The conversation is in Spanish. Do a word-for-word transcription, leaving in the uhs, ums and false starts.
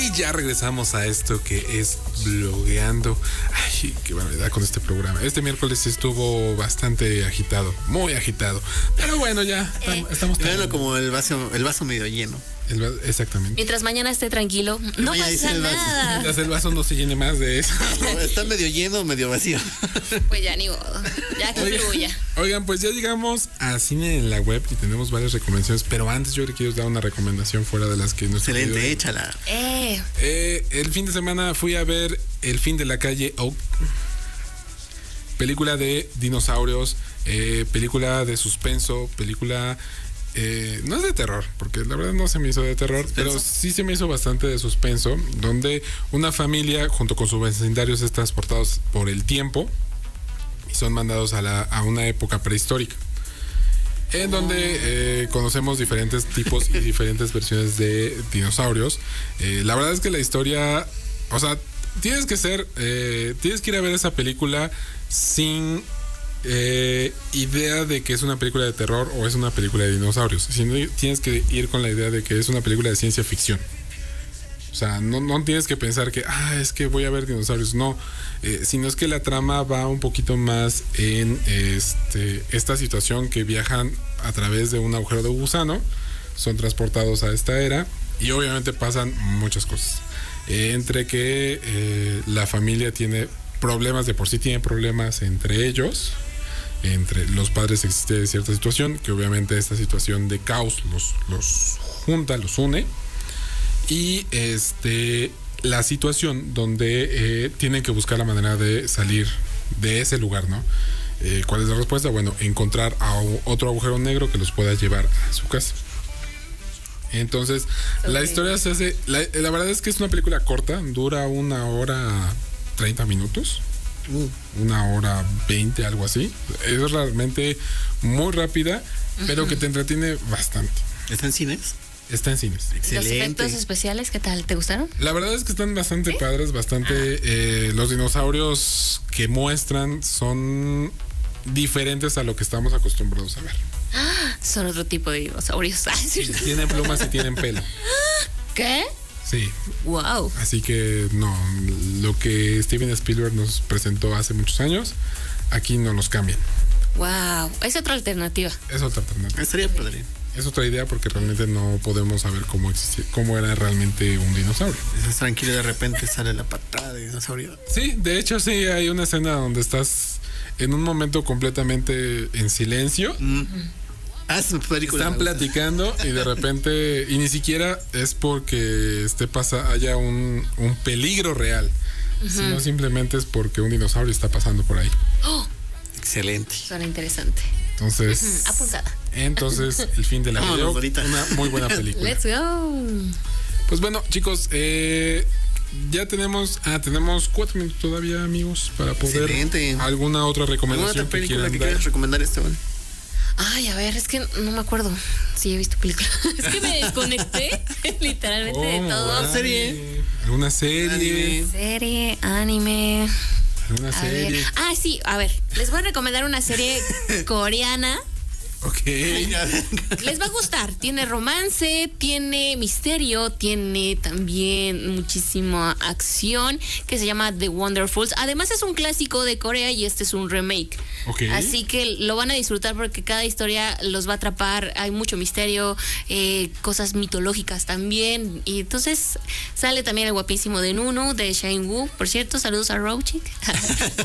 Y ya regresamos a esto que es blogueando. Ay, qué barbaridad con este programa. Este miércoles estuvo bastante agitado, muy agitado. Pero bueno, ya eh, estamos... Véanlo como el vaso, el vaso medio lleno. El, exactamente. Mientras mañana esté tranquilo, no Mañana pasa nada. Mientras el vaso no se llene más de eso. Está medio lleno o medio vacío. Pues ya ni modo. Ya que fluya. Oigan, pues ya llegamos a Cine en la Web y tenemos varias recomendaciones, pero antes yo le quiero dar una recomendación fuera de las que nos... Excelente, querido, échala. Eh. Eh, el fin de semana fui a ver El fin de la calle Oak, película de dinosaurios, eh, película de suspenso, película... Eh, no es de terror, porque la verdad no se me hizo de terror, ¿Suspenso? Pero sí se me hizo bastante de suspenso, donde una familia junto con sus vecindarios es transportados por el tiempo y son mandados a, la, a una época prehistórica, en donde eh, conocemos diferentes tipos y diferentes versiones de dinosaurios. Eh, la verdad es que la historia, o sea, tienes que ser, eh, tienes que ir a ver esa película sin... Eh, idea de que es una película de terror o es una película de dinosaurios, sino tienes que ir con la idea de que es una película de ciencia ficción. O sea, no, no tienes que pensar que, ah, es que voy a ver dinosaurios, no, eh, sino es que la trama va un poquito más en este, esta situación que viajan a través de un agujero de gusano, son transportados a esta era y obviamente pasan muchas cosas, eh, entre que eh, la familia tiene problemas, de por sí tiene problemas entre ellos, entre los padres existe cierta situación, que obviamente esta situación de caos los, los junta, los une, y este la situación donde eh, tienen que buscar la manera de salir de ese lugar, ¿no? Eh, ¿Cuál es la respuesta? Bueno, encontrar a otro agujero negro que los pueda llevar a su casa. Entonces, okay. La historia se hace, la, la verdad es que es una película corta, dura una hora treinta minutos. Uh. Una hora veinte, algo así. Es realmente muy rápida, uh-huh. pero que te entretiene bastante. ¿Está en cines? Está en cines. Excelente. ¿Los efectos especiales qué tal? ¿Te gustaron? La verdad es que están bastante ¿Sí? padres, bastante... Ah. Eh, los dinosaurios que muestran son diferentes a lo que estamos acostumbrados a ver. Ah, son otro tipo de dinosaurios. Sí, tienen plumas y tienen pelo. ¿Qué? Sí. Wow. Así que no, lo que Steven Spielberg nos presentó hace muchos años, aquí no nos cambian. Wow, es otra alternativa. Es otra alternativa. Estaría padre. Es otra idea porque realmente no podemos saber cómo existía, cómo era realmente un dinosaurio. Estás tranquilo y de repente sale la patada de dinosaurio. Sí, de hecho sí hay una escena donde estás en un momento completamente en silencio. Mm. Ah, es una película. Están platicando y de repente, y ni siquiera es porque esté pasa, haya un, un peligro real, uh-huh. sino simplemente es porque un dinosaurio está pasando por ahí. Oh. Excelente. Suena interesante. Entonces, uh-huh. apuntada. Entonces, El fin de la calle Oak, una muy buena película. Let's go. Pues bueno, chicos, eh, ya tenemos, ah, tenemos cuatro minutos todavía, amigos, para poder Excelente. Alguna otra recomendación ¿Alguna otra película que que quieran quieras recomendar, Esteban? Ay, a ver, es que no me acuerdo si he visto películas. Es que me desconecté literalmente oh, de todo. ¿Alguna serie? ¿Alguna serie? Anime. Serie, anime. ¿Alguna a serie? Ver. Ah, sí, a ver, les voy a recomendar una serie coreana. Ok. Les va a gustar. Tiene romance, tiene misterio, tiene también muchísima acción, que se llama The Wonderfuls. Además es un clásico de Corea y este es un remake. Okay. Así que lo van a disfrutar porque cada historia los va a atrapar. Hay mucho misterio, eh, cosas mitológicas también. Y entonces sale también el guapísimo de Nunu, de Shane Wu. Por cierto, saludos a Roachik.